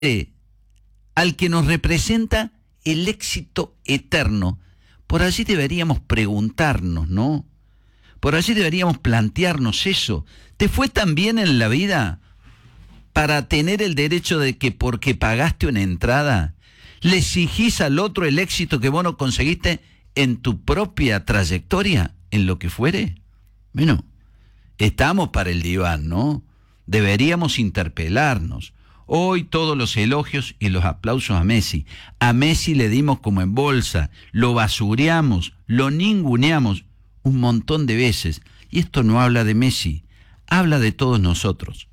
al que nos representa el éxito eterno. Por allí deberíamos preguntarnos, ¿no? Por allí deberíamos plantearnos eso. ¿Te fue tan bien en la vida para tener el derecho de que porque pagaste una entrada, le exigís al otro el éxito que vos no conseguiste en tu propia trayectoria, en lo que fuere? Bueno, estamos para el diván, ¿no? Deberíamos interpelarnos. Hoy todos los elogios y los aplausos a Messi. A Messi le dimos como en bolsa, lo basureamos, lo ninguneamos un montón de veces. Y esto no habla de Messi, habla de todos nosotros.